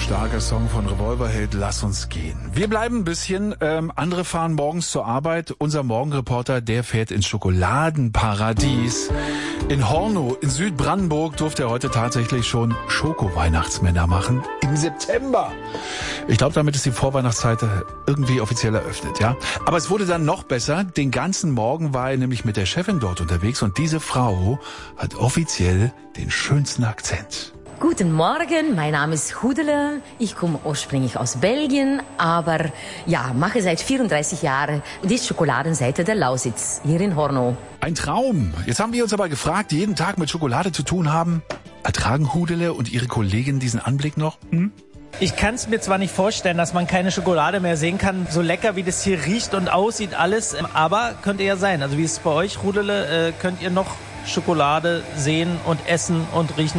Starker Song von Revolverheld, Lass uns gehen. Wir bleiben ein bisschen, andere fahren morgens zur Arbeit. Unser Morgenreporter, der fährt ins Schokoladenparadies. In Hornow, in Südbrandenburg, durfte er heute tatsächlich schon Schoko-Weihnachtsmänner machen. Im September. Ich glaube, damit ist die Vorweihnachtszeit irgendwie offiziell eröffnet, ja. Aber es wurde dann noch besser. Den ganzen Morgen war er nämlich mit der Chefin dort unterwegs und diese Frau hat offiziell den schönsten Akzent. Guten Morgen, mein Name ist Hudele. Ich komme ursprünglich aus Belgien, aber ja, mache seit 34 Jahren die Schokoladenseite der Lausitz hier in Hornow. Ein Traum. Jetzt haben wir uns aber gefragt, die jeden Tag mit Schokolade zu tun haben. Ertragen Hudele und ihre Kollegin diesen Anblick noch? Ich kann es mir zwar nicht vorstellen, dass man keine Schokolade mehr sehen kann, so lecker wie das hier riecht und aussieht alles, aber könnte ja sein. Also wie ist es bei euch, Hudele, könnt ihr noch Schokolade sehen und essen und riechen?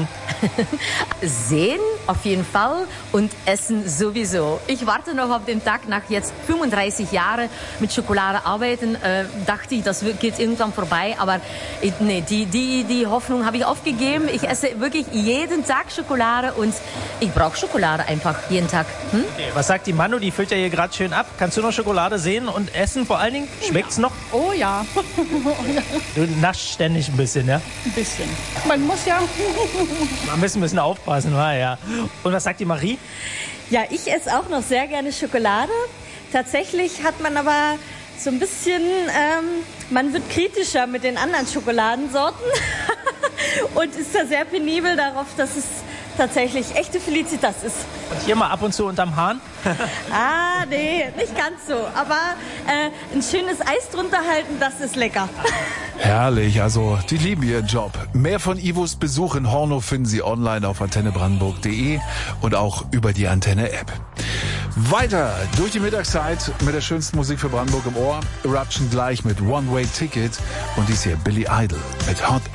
Sehen auf jeden Fall und essen sowieso. Ich warte noch auf den Tag, nach jetzt 35 Jahren mit Schokolade arbeiten, dachte ich, das geht irgendwann vorbei, aber nee, die Hoffnung habe ich aufgegeben. Ich esse wirklich jeden Tag Schokolade und ich brauche Schokolade einfach jeden Tag. Okay, was sagt die Manu? Die füllt ja hier gerade schön ab. Kannst du noch Schokolade sehen und essen vor allen Dingen? Schmeckt's noch? Oh ja. Du naschst ständig ein bisschen, ja? Ein bisschen. Man muss ja. Man müssen ein bisschen aufpassen, war ja. Und was sagt die Marie? Ja, ich esse auch noch sehr gerne Schokolade. Tatsächlich hat man aber so ein bisschen, man wird kritischer mit den anderen Schokoladensorten und ist da sehr penibel darauf, dass es tatsächlich echte Felicitas ist. Und hier mal ab und zu unterm Hahn? Nee, nicht ganz so. Aber ein schönes Eis drunter halten, das ist lecker. Herrlich, also die lieben ihren Job. Mehr von Ivos Besuch in Hornow finden Sie online auf antennebrandenburg.de und auch über die Antenne-App. Weiter durch die Mittagszeit mit der schönsten Musik für Brandenburg im Ohr. Eruption gleich mit One Way Ticket und dies hier Billy Idol mit Hot